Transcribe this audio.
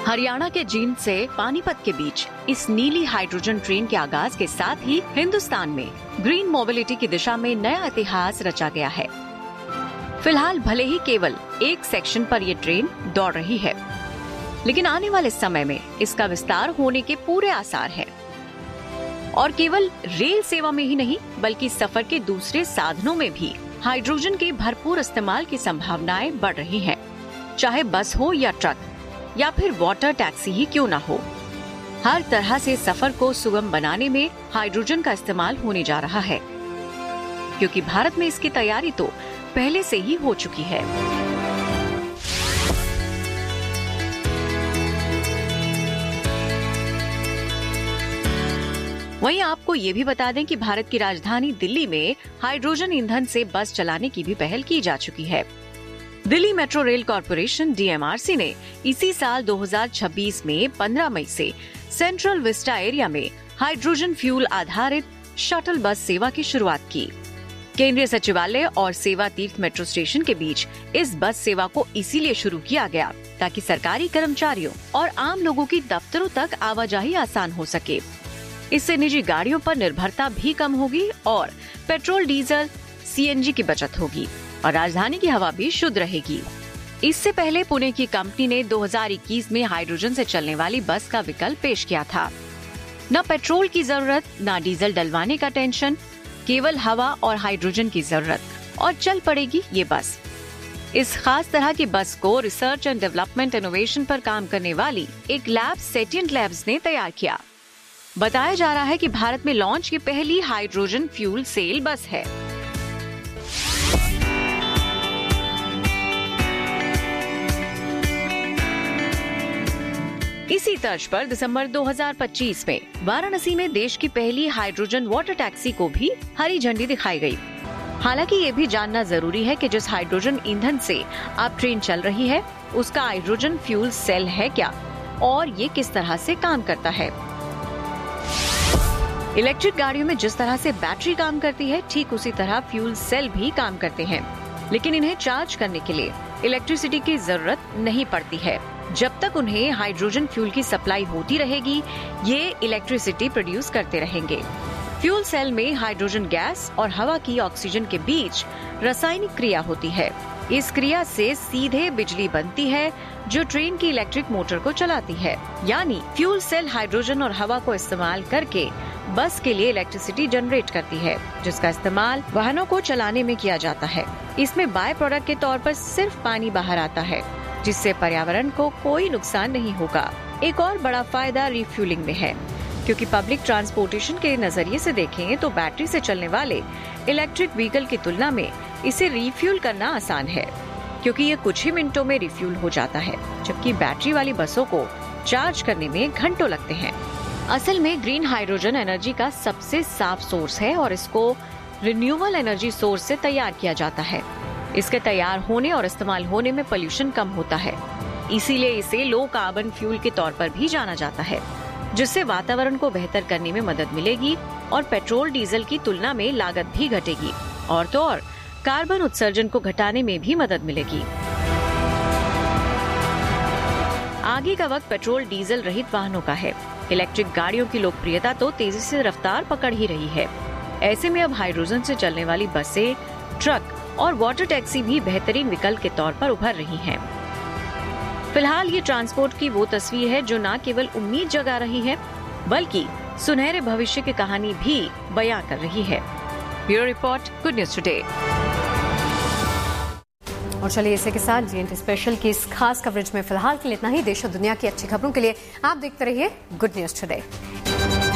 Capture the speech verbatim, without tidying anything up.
हरियाणा के जींद से पानीपत के बीच इस नीली हाइड्रोजन ट्रेन के आगाज के साथ ही हिंदुस्तान में ग्रीन मोबिलिटी की दिशा में नया इतिहास रचा गया है। फिलहाल भले ही केवल एक सेक्शन पर ये ट्रेन दौड़ रही है, लेकिन आने वाले समय में इसका विस्तार होने के पूरे आसार है। और केवल रेल सेवा में ही नहीं, बल्कि सफर के दूसरे साधनों में भी हाइड्रोजन के भरपूर इस्तेमाल की संभावनाएं बढ़ रही हैं। चाहे बस हो या ट्रक या फिर वाटर टैक्सी ही क्यों ना हो, हर तरह से सफर को सुगम बनाने में हाइड्रोजन का इस्तेमाल होने जा रहा है, क्योंकि भारत में इसकी तैयारी तो पहले से ही हो चुकी है। वहीं आपको ये भी बता दें कि भारत की राजधानी दिल्ली में हाइड्रोजन ईंधन से बस चलाने की भी पहल की जा चुकी है। Delhi metro rail corporation D M R C ने इसी साल दो हज़ार छब्बीस में पंद्रह मई से सेंट्रल विस्टा एरिया में हाइड्रोजन फ्यूल आधारित शटल बस सेवा की शुरुआत की। केंद्रीय सचिवालय और सेवा तीर्थ मेट्रो स्टेशन के बीच इस बस सेवा को इसीलिए शुरू किया गया ताकि सरकारी कर्मचारियों और आम लोगों की दफ्तरों तक आवाजाही आसान हो सके। इससे निजी गाड़ियों पर निर्भरता भी कम होगी और petrol, diesel, C N G की बचत होगी और राजधानी की हवा भी शुद्ध रहेगी। इससे पहले पुणे की कंपनी ने दो हज़ार इक्कीस में हाइड्रोजन से चलने वाली बस का विकल्प पेश किया था। न पेट्रोल की जरूरत, न डीजल डलवाने का टेंशन, केवल हवा और हाइड्रोजन की जरूरत और चल पड़ेगी ये बस। इस खास तरह की बस को रिसर्च एंड डेवलपमेंट इनोवेशन पर काम करने वाली एक लैब सेटिएंट लैब्स ने तैयार किया। बताया जा रहा है कि भारत में लॉन्च की पहली हाइड्रोजन फ्यूल सेल बस है। इसी तर्ज पर दिसंबर दो हज़ार पच्चीस में वाराणसी में देश की पहली हाइड्रोजन वाटर टैक्सी को भी हरी झंडी दिखाई गई। हालांकि ये भी जानना जरूरी है कि जिस हाइड्रोजन ईंधन से अब ट्रेन चल रही है, उसका हाइड्रोजन फ्यूल सेल है क्या और ये किस तरह से काम करता है। इलेक्ट्रिक गाड़ियों में जिस तरह से बैटरी काम करती है, ठीक उसी तरह फ्यूल सेल भी काम करते हैं, लेकिन इन्हें चार्ज करने के लिए इलेक्ट्रिसिटी की जरूरत नहीं पड़ती है। जब तक उन्हें हाइड्रोजन फ्यूल की सप्लाई होती रहेगी, ये इलेक्ट्रिसिटी प्रोड्यूस करते रहेंगे। फ्यूल सेल में हाइड्रोजन गैस और हवा की ऑक्सीजन के बीच रासायनिक क्रिया होती है। इस क्रिया से सीधे बिजली बनती है जो ट्रेन की इलेक्ट्रिक मोटर को चलाती है। यानी फ्यूल सेल हाइड्रोजन और हवा को इस्तेमाल करके बस के लिए इलेक्ट्रिसिटी जनरेट करती है, जिसका इस्तेमाल वाहनों को चलाने में किया जाता है। इसमें बाय प्रोडक्ट के तौर पर सिर्फ पानी बाहर आता है, जिससे पर्यावरण को कोई नुकसान नहीं होगा। एक और बड़ा फायदा रिफ्यूलिंग में है, क्योंकि पब्लिक ट्रांसपोर्टेशन के नजरिए से देखें तो बैटरी से चलने वाले इलेक्ट्रिक व्हीकल की तुलना में इसे रिफ्यूल करना आसान है, क्योंकि ये कुछ ही मिनटों में रिफ्यूल हो जाता है, जबकि बैटरी वाली बसों को चार्ज करने में घंटों लगते हैं। असल में ग्रीन हाइड्रोजन एनर्जी का सबसे साफ सोर्स है और इसको रिन्यूएबल एनर्जी सोर्स से तैयार किया जाता है। इसके तैयार होने और इस्तेमाल होने में पोल्यूशन कम होता है, इसीलिए इसे लो कार्बन फ्यूल के तौर पर भी जाना जाता है, जिससे वातावरण को बेहतर करने में मदद मिलेगी और पेट्रोल, डीजल की तुलना में लागत भी घटेगी और तो और कार्बन उत्सर्जन को घटाने में भी मदद मिलेगी। आगे का वक्त पेट्रोल, डीजल रहित वाहनों का है। इलेक्ट्रिक गाड़ियों की लोकप्रियता तो तेजी से रफ्तार पकड़ ही रही है। ऐसे में अब हाइड्रोजन से चलने वाली बसें, ट्रक और वाटर टैक्सी भी बेहतरीन विकल्प के तौर पर उभर रही हैं। फिलहाल ये ट्रांसपोर्ट की वो तस्वीर है जो न केवल उम्मीद जगा रही है, बल्कि सुनहरे भविष्य की कहानी भी बयां कर रही है। Bureau report, good news today. और चलिए इसी के साथ जी एन टी स्पेशल की इस खास कवरेज में फिलहाल के लिए इतना ही। देश और दुनिया की अच्छी खबरों के लिए आप देखते रहिए गुड न्यूज टुडे।